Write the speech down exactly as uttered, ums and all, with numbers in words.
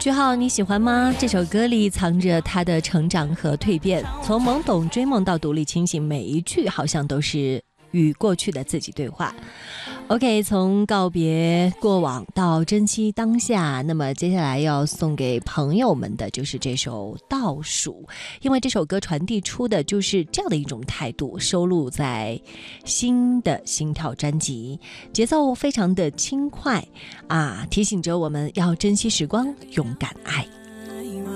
徐浩，你喜欢吗？这首歌里藏着他的成长和蜕变，从懵懂追梦到独立清醒，每一句好像都是与过去的自己对话。OK， 从告别过往到珍惜当下，那么接下来要送给朋友们的就是这首倒数，因为这首歌传递出的就是这样的一种态度，收录在新的心跳专辑，节奏非常的轻快啊，提醒着我们要珍惜时光，勇敢爱。